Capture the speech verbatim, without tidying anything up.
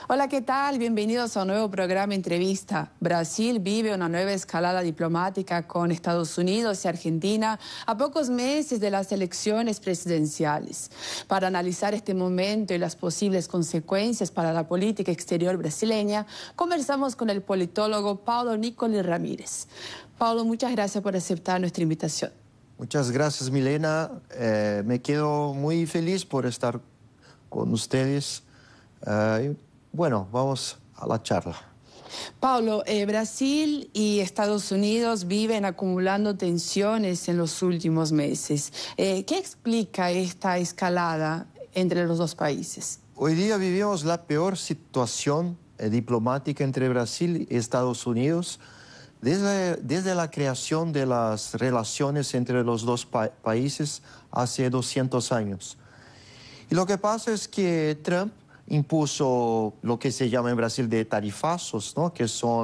Hola, ¿qué tal? Bienvenidos a un nuevo programa Entrevista. Brasil vive una nueva escalada diplomática con Estados Unidos y Argentina a pocos meses de las elecciones presidenciales. Para analizar este momento y las posibles consecuencias para la política exterior brasileña, conversamos con el politólogo Paulo Nicoli Ramírez. Paulo, muchas gracias por aceptar nuestra invitación. Muchas gracias, Milena. Eh, me quedo muy feliz por estar con ustedes. Eh, bueno, vamos a la charla. Paulo, eh, Brasil y Estados Unidos viven acumulando tensiones en los últimos meses. Eh, ¿Qué explica esta escalada entre los dos países? Hoy día vivimos la peor situación eh, diplomática entre Brasil y Estados Unidos desde, desde la creación de las relaciones entre los dos pa países hace doscientos años. Y lo que pasa es que Trump impuso lo que se llama en Brasil de tarifazos, ¿no? Que son